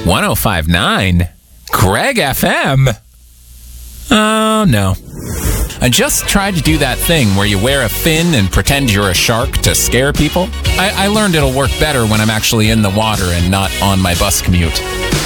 105.9 Greg FM. Oh, no. I just tried to do that thing where you wear a fin and pretend you're a shark to scare people. I learned it'll work better when I'm actually in the water and not on my bus commute.